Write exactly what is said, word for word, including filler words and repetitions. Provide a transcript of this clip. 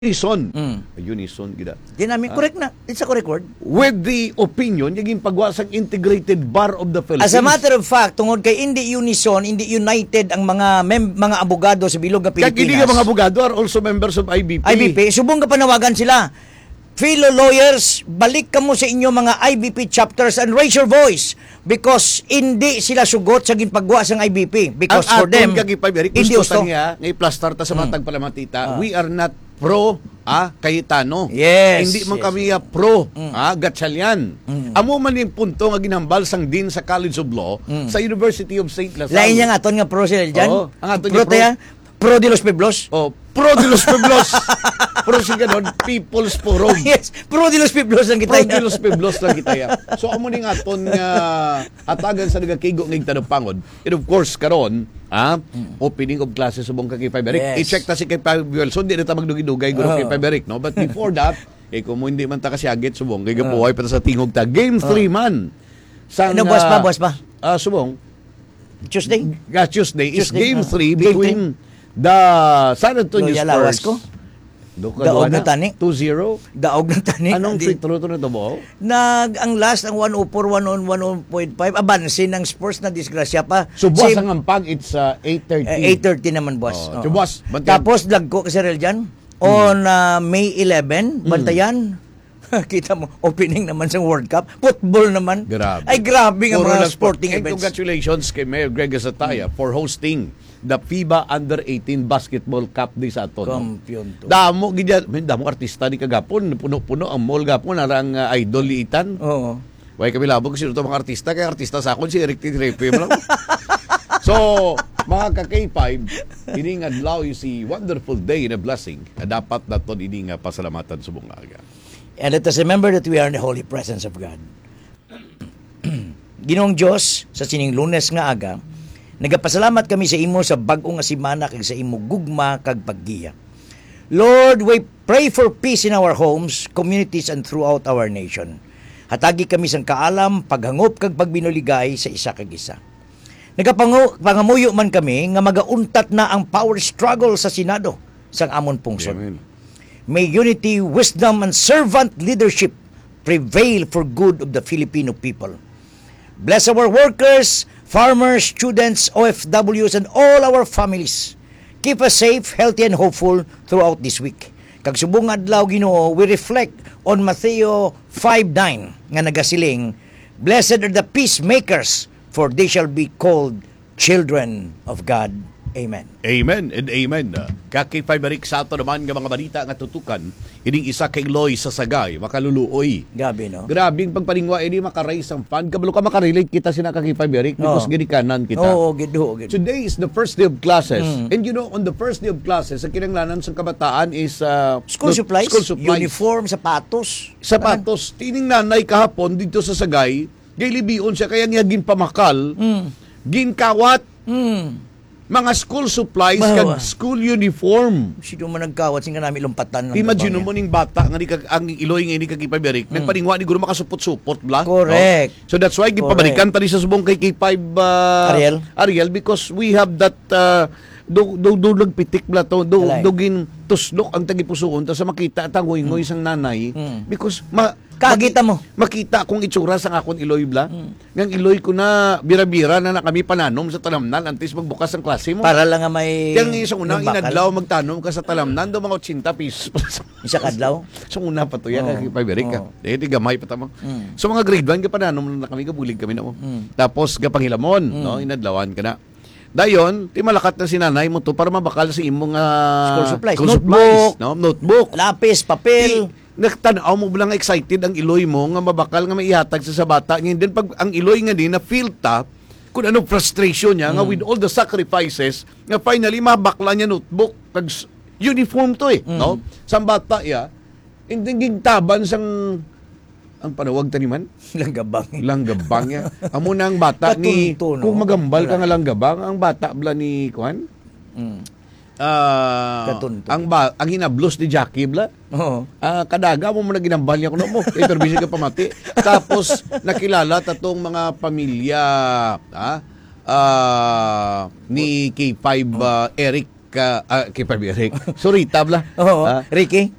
Unison. Mm. Unison, gida. Di namin, correct na. It's a correct word. With the opinion, yung pagwasang integrated bar of the Philippines. As a matter of fact, tungod kay hindi unison, hindi united ang mga mem- mga abogado sa bilog ng Kaya Pilipinas. hindi ka mga abogado are also members of I B P. I B P, subong ka panawagan sila. Fellow lawyers, balik ka mo sa inyo mga I B P chapters and raise your voice because hindi sila sugot sa ginpagwa sa I B P. Because ang for them, kagipay, very hindi gusto gusto. niya, ngay plaster ta sa matag palamatita, Ah. we are not pro ah Cayetano. Yes, Hindi man yes. kami ah, pro ah Gatchalian. Amo man yung punto nga ginambal sang din sa College of Law sa University of Saint Lazaro. Lain niya nga aton nga pro sila dyan. Oo, ang aton pro niya pro. tayo, pro de los Pueblos. Oh, pro de los Pueblos. Pro si ganon, People's Forum. Yes, pro de los Pueblos ang kita. Pro de los Pueblos lang kita ya. So amo ning aton nga hatagan sa nagakigo ng Tanupangod. And of course karon, ah, opening of classes subong kay Fiberic. Yes. I-check ta si kay Wilson, di na ta magdugay-dugay guro Oh. kay Fiberic, no? But before that, eh kung mo hindi man ta kasi agit subong kay gapuhay pa ta sa tingog ta. Game three man. Sang, Ano, buwas pa, ah, buwas pa? Ah, subong. Tuesday. Ah, Tuesday is Tuesday, game ah. three Game between the San Antonio Loyal Awas Spurs. ko. Doka Daog duha na tani. two zero. Daog ng tani. Anong Di- free throw to na to mo? Nag ang last ang one oh four one on one point five abansin ng Spurs na disgrasya pa. So buwas Si- ang ampag, it's uh, eight thirty. eh, eight thirty naman boss. Oh, Oo. so boss, bantayan. Tapos lagko kasi real dyan on uh, May eleven bantayan. Kita mo opening naman sa World Cup. Football naman. Grabe. Ay grabe nga Puro mga lang sporting sport. And events. congratulations kay Mayor Greg Azataya for hosting the FIBA Under eighteen Basketball Cup di sa aton. Kampiyon to. Damo gidya, men damo artista ni kagapon, puno-puno ang mall gapon narang uh, idol liitan. Oo. Way kami labog sino to mga artista kay artista sa akon si Eric Tidrepe mo lang. So, mga ka-K five, ini nga adlaw is a wonderful day and a blessing. Na dapat naton ini nga pasalamatan subong aga. And let us remember that we are in the holy presence of God. Ginoong Diyos, sa sining Lunes nga aga, nagapasalamat kami sa imo sa bag-o nga simana kag sa imo gugma kag paggiya. Lord, we pray for peace in our homes, communities, and throughout our nation. Hatagi kami sang kaalam, paghangop kag pagbinuligay sa isa kag isa. Nagapangamuyo man kami nga magauntat na ang power struggle sa Senado sang amon pungsod. Amen. May unity, wisdom, and servant leadership prevail for good of the Filipino people. Bless our workers, farmers, students, O F Ws, and all our families. Keep us safe, healthy, and hopeful throughout this week. Kag subong adlaw Ginoo, we reflect on Matthew five nine nga nagasiling, Blessed are the peacemakers, for they shall be called children of God. Amen. Amen and amen. Kaki Fiberic sa ato naman nga mga balita nga tutukan, ining isa kay Loy sa Sagay, makaluluoy. Gabi, no? Grabing pagpaningwa ini makaraise ang fan. Kabalo ka makarelate kita sina kaki Fiberic because Oo. ginikanan kita. Oo, gido, gido. Today is the first day of classes. Mm. And you know, on the first day of classes, ang kinanglanan sa kabataan is uh, School no- supplies, school supplies. uniform, sapatos. Sapatos. Tining nanay kahapon dito sa Sagay, gailibion siya kaya niya ginpamakal, Mm. ginkawat, Mm. mga school supplies Bawa. kag school uniform. Sino man nagkawat, singa namin lumpatan. ng Imagine tabang mo ning yan. bata nga ni kag ang iloy nga ni kag Ipaberik, nagpaningwa ni guro makasupot-supot bla. Correct. No? So that's why gipabalikan tani sa subong kay K five uh, Ariel. Ariel because we have that uh, do do do nagpitik bla to do Alay. dugin tuslok ang tagipusoon ta sa makita tangoy-ngoy sang nanay Mm. because ma Kakita mo. makita kung itsura sa akon iloy bla. Mm. Ngang iloy ko na bira-bira na na kami pananom sa talamnan antes magbukas ang klase mo. Para lang nga may... Yang isang unang yung bakal. inadlaw magtanom ka sa talamnan do mga eighty pesos. Isa kadlaw. So una pa to yan, Oo. kay Piberic ka. Oo. Eh, di gamay pa tamo. Mm. So mga grade one, kapananom na kami, kabulig kami na mo. Mm. Tapos kapanghilamon, no, inadlawan ka na. Dayon, ti malakat na si nanay mo to para mabakal sa imong uh, School supplies. school Notebook. supplies, no? Notebook. Lapis, papel. Nagtanaw mo bilang excited ang iloy mo nga mabakal nga maihatag sa sa bata. Ngayon din pag ang iloy nga din na feel ta kung anong frustration niya nga with all the sacrifices nga finally mabakla niya notebook kag s- uniform to eh, no? Sa bata ya. Hindi gintaban sang ang panawag taniman Langgabang. langgabang ya. Amo na ang bata ni Katunto, no? kung magambal ka nga langgabang ang bata bla ni kuan. Mm. Ah, Katunto. ang ba ang hinablos ni Jackie bla. Oo. Ah, kadaga mo mo na ginambal niya kuno mo. Kay permission ka pamati. Tapos nakilala tatong mga pamilya ah, ah, ni K five ah, Eric ka, ah, kay Pabi Eric. Sorry, tabla. Oo, Ah, Ricky.